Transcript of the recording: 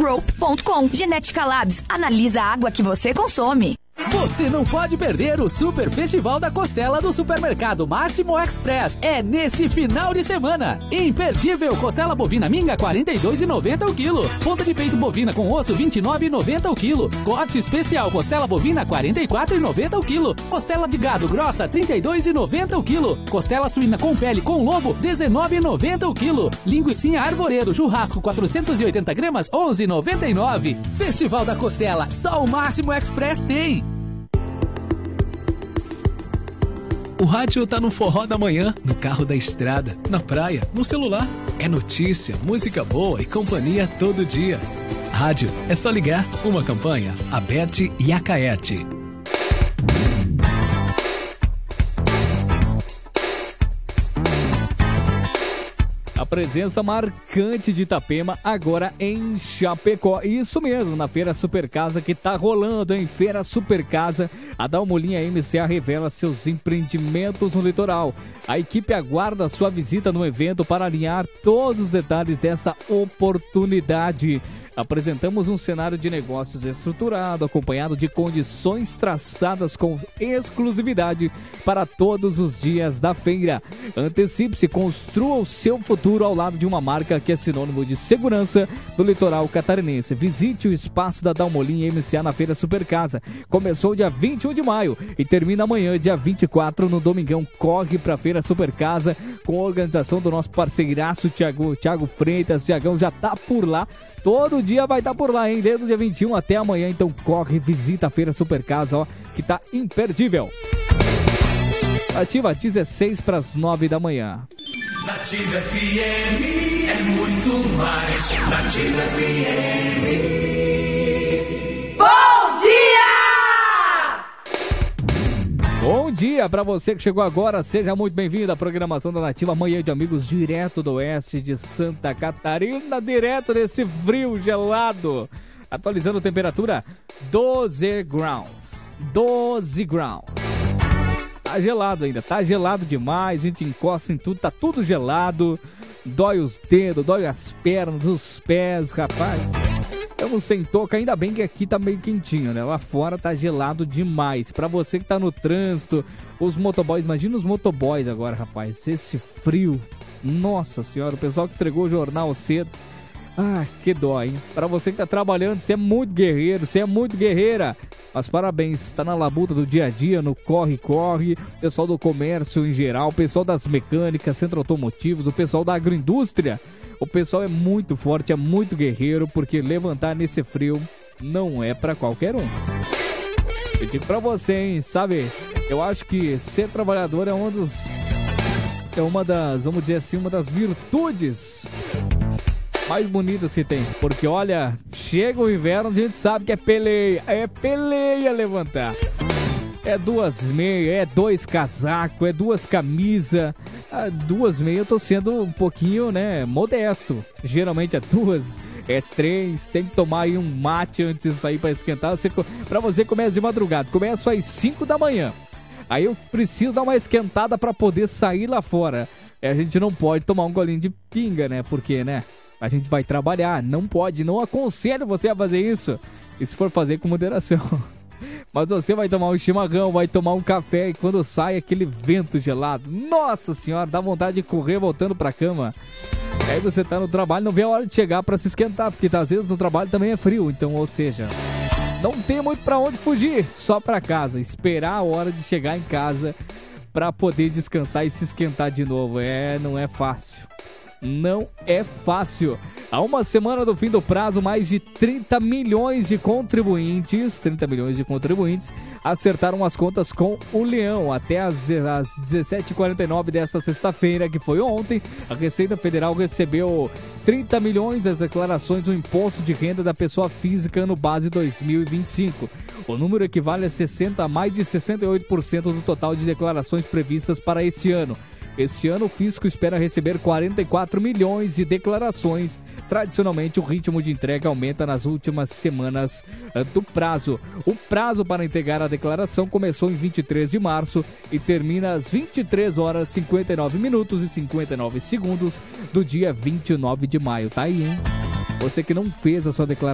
Grow.com. Genética Labs, analisa a água que você consome. Você não pode perder o Super Festival da Costela do Supermercado Máximo Express. É neste final de semana. Imperdível costela bovina minga R$ 42,90 o quilo. Ponta de peito bovina com osso R$ 29,90 o quilo. Corte especial costela bovina R$ 44,90 o quilo. Costela de gado grossa R$ 32,90 o quilo. Costela suína com pele com lobo R$ 19,90 o quilo. Linguicinha arvoredo churrasco 480 gramas R$ 11,99. Festival da Costela, só o Máximo Express tem. O rádio tá no forró da manhã, no carro da estrada, na praia, no celular. É notícia, música boa e companhia todo dia. Rádio, é só ligar. Uma campanha, Aberte e Acaerte. A presença marcante de Itapema agora em Chapecó. Isso mesmo, na Feira Super Casa que tá rolando, hein? Feira Super Casa. A Dalmolinha MCA revela seus empreendimentos no litoral. A equipe aguarda sua visita no evento para alinhar todos os detalhes dessa oportunidade. Apresentamos um cenário de negócios estruturado, acompanhado de condições traçadas com exclusividade para todos os dias da feira. Antecipe-se, construa o seu futuro ao lado de uma marca que é sinônimo de segurança do litoral catarinense. Visite o espaço da Dalmolinha MCA na Feira Super Casa. Começou dia 21 de maio e termina amanhã, dia 24, no domingão. Corre para a Feira Super Casa com a organização do nosso parceiraço Thiago Freitas. Thiagão já tá por lá. Todo dia vai estar por lá, hein? Desde o dia 21 até amanhã. Então corre, visita a Feira Super Casa, ó, que tá imperdível. Ativa 16 para as 9 da manhã. Nativa FM é muito mais. Nativa FM. Bom dia! Bom dia para você que chegou agora, seja muito bem-vindo à programação da Nativa, Manhã de Amigos, direto do oeste de Santa Catarina, direto desse frio gelado, atualizando a temperatura 12 graus, 12 graus, tá gelado ainda, tá gelado demais, a gente encosta em tudo, tá tudo gelado, dói os dedos, dói as pernas, os pés, rapaz. Estamos sem touca, ainda bem que aqui tá meio quentinho, né? Lá fora tá gelado demais. Pra você que tá no trânsito, os motoboys, imagina os motoboys agora, rapaz. Esse frio, nossa senhora, o pessoal que entregou o jornal cedo. Ah, que dó, hein? Pra você que tá trabalhando, você é muito guerreiro, você é muito guerreira. Mas parabéns, tá na labuta do dia a dia, no corre-corre. Pessoal do comércio em geral, pessoal das mecânicas, centro automotivos, o pessoal da agroindústria. O pessoal é muito forte, é muito guerreiro, porque levantar nesse frio não é pra qualquer um. Eu digo pra você, hein, sabe? Eu acho que ser trabalhador é uma das, vamos dizer assim, uma das virtudes mais bonitas que tem. Porque, olha, chega o inverno, a gente sabe que é peleia levantar. É 2 meias, é 2 casacos, é 2 camisas. 2 meias eu tô sendo um pouquinho, né, modesto. Geralmente é 2, é 3. Tem que tomar aí um mate antes de sair pra esquentar. Pra você começa de madrugada, começa às 5 da manhã. Aí eu preciso dar uma esquentada pra poder sair lá fora. A gente não pode tomar um golinho de pinga, né, porque, né, a gente vai trabalhar. Não pode, não aconselho você a fazer isso. E se for fazer com moderação. Mas você vai tomar um chimarrão, vai tomar um café e quando sai aquele vento gelado, nossa senhora, dá vontade de correr voltando pra cama. Aí você tá no trabalho, não vê a hora de chegar pra se esquentar, porque às vezes no trabalho também é frio, então, ou seja, não tem muito pra onde fugir, só pra casa, esperar a hora de chegar em casa pra poder descansar e se esquentar de novo. Não é fácil. Não é fácil. Há uma semana do fim do prazo, mais de 30 milhões de contribuintes acertaram as contas com o Leão. Até às 17h49 desta sexta-feira, que foi ontem, a Receita Federal recebeu 30 milhões das declarações do Imposto de Renda da Pessoa Física ano base 2025. O número equivale a mais de 68% do total de declarações previstas para esse ano. Este ano, o fisco espera receber 44 milhões de declarações. Tradicionalmente, o ritmo de entrega aumenta nas últimas semanas do prazo. O prazo para entregar a declaração começou em 23 de março e termina às 23 horas 59 minutos e 59 segundos do dia 29 de maio. Tá aí, hein? Você que não fez a sua declaração